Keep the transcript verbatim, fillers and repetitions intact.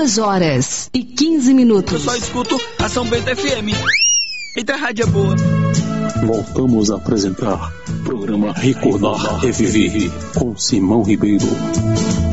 Duas horas e quinze minutos. Eu só escuto a São Bento F M. Eita, a rádio é boa. Voltamos a apresentar o programa Recordar, Reviver, com Simão Ribeiro.